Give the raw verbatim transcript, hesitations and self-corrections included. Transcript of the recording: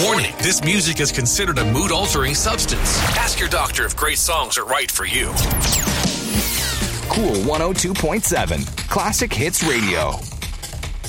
Warning, this music is considered a mood-altering substance. Ask your doctor if great songs are right for you. Cool one oh two point seven, Classic Hits Radio.